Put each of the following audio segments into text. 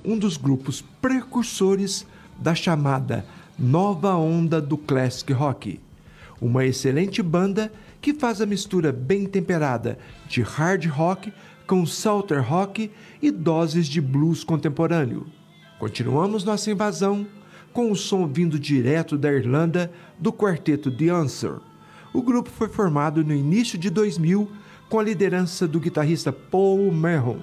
um dos grupos precursores da chamada nova onda do classic rock. Uma excelente banda que faz a mistura bem temperada de hard rock com southern rock e doses de blues contemporâneo. Continuamos nossa invasão com o som vindo direto da Irlanda do quarteto The Answer. O grupo foi formado no início de 2000 com a liderança do guitarrista Paul Mahon.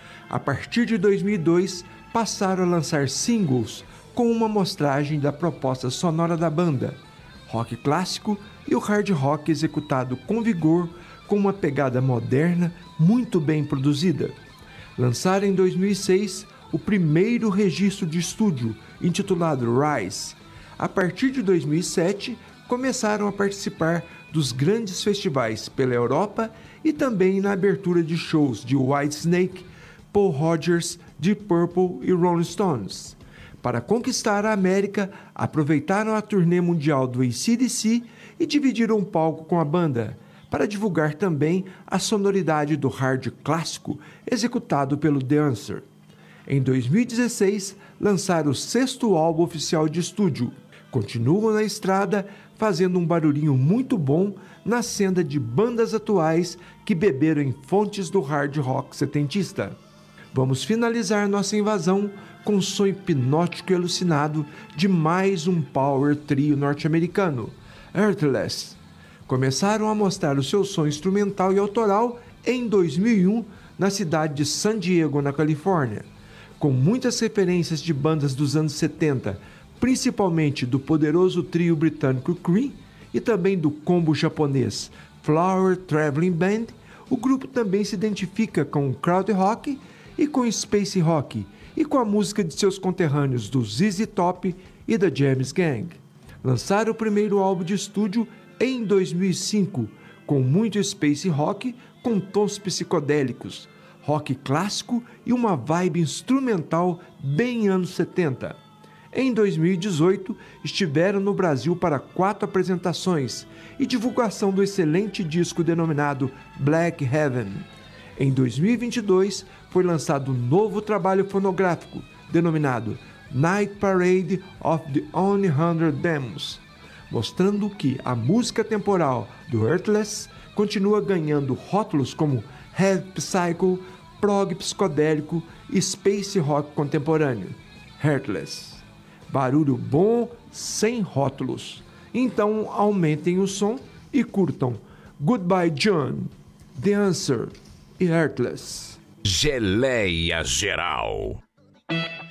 A partir de 2002, passaram a lançar singles com uma amostragem da proposta sonora da banda, rock clássico e o hard rock executado com vigor, com uma pegada moderna muito bem produzida. Lançaram em 2006 o primeiro registro de estúdio, intitulado Rise. A partir de 2007, começaram a participar dos grandes festivais pela Europa e também na abertura de shows de Whitesnake, Paul Rodgers, Deep Purple e Rolling Stones. Para conquistar a América, aproveitaram a turnê mundial do AC/DC e dividiram um palco com a banda, para divulgar também a sonoridade do hard clássico executado pelo The Answer. Em 2016, lançaram o 6º álbum oficial de estúdio. Continuam na estrada, fazendo um barulhinho muito bom na senda de bandas atuais que beberam em fontes do hard rock setentista. Vamos finalizar nossa invasão com o som hipnótico e alucinado de mais um power trio norte-americano, Heartless. Começaram a mostrar o seu som instrumental e autoral em 2001 na cidade de San Diego, na Califórnia. Com muitas referências de bandas dos anos 70, principalmente do poderoso trio britânico Cream e também do combo japonês Flower Traveling Band, o grupo também se identifica com o crowd rock e com o space rock e com a música de seus conterrâneos do ZZ Top e da James Gang. Lançaram o primeiro álbum de estúdio em 2005, com muito space rock com tons psicodélicos, rock clássico e uma vibe instrumental bem anos 70. Em 2018, estiveram no Brasil para 4 apresentações e divulgação do excelente disco denominado Black Heaven. Em 2022, foi lançado um novo trabalho fonográfico, denominado Night Parade of the Only 100 Demos, mostrando que a música temporal do Heartless continua ganhando rótulos como Heavy Psycho, Prog psicodélico e Space Rock contemporâneo. Heartless. Barulho bom, sem rótulos. Então aumentem o som e curtam Goodbye John, The Answer e Heartless. Geleia Geral.